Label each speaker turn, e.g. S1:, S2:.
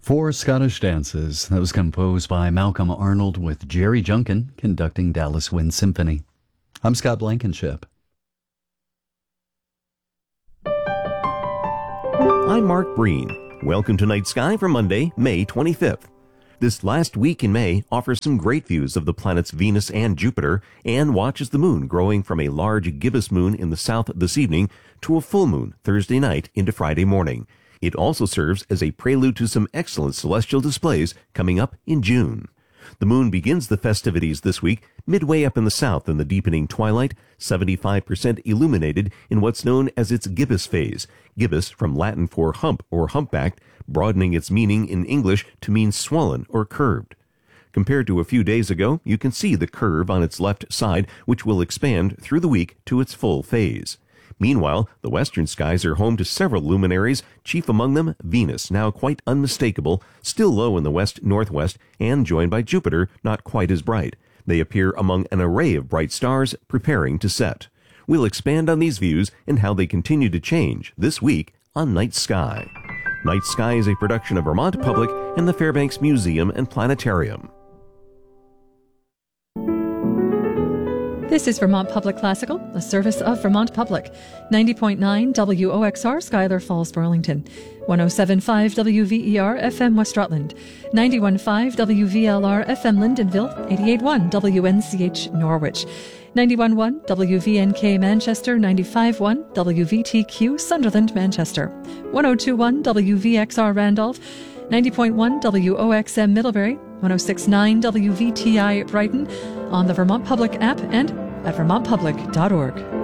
S1: Four Scottish Dances. That was composed by Malcolm Arnold with Jerry Junkin conducting Dallas Wind Symphony. I'm Scott Blankenship.
S2: I'm Mark Breen. Welcome to Night Sky for Monday, May 25th. This last week in May offers some great views of the planets Venus and Jupiter, and watches the moon growing from a large gibbous moon in the south this evening to a full moon Thursday night into Friday morning. It also serves as a prelude to some excellent celestial displays coming up in June. The moon begins the festivities this week midway up in the south in the deepening twilight, 75% illuminated in what's known as its gibbous phase. Gibbous from Latin for hump or humpbacked, broadening its meaning in English to mean swollen or curved. Compared to a few days ago, you can see the curve on its left side, which will expand through the week to its full phase. Meanwhile, the western skies are home to several luminaries, chief among them Venus, now quite unmistakable, still low in the west-northwest, and joined by Jupiter, not quite as bright. They appear among an array of bright stars preparing to set. We'll expand on these views and how they continue to change this week on Night Sky. Night Sky is a production of Vermont Public and the Fairbanks Museum and Planetarium.
S3: This is Vermont Public Classical, a service of Vermont Public. 90.9 WOXR, Schuyler Falls, Burlington. 107.5 WVER, FM West Rutland. 91.5 WVLR, FM Lyndonville. 88.1 WNCH, Norwich. 91.1 WVNK, Manchester. 95.1 WVTQ, Sunderland, Manchester. 102.1 WVXR, Randolph. 90.1 WOXM, Middlebury. 106.9 WVTI, Brighton. On the Vermont Public app and at vermontpublic.org.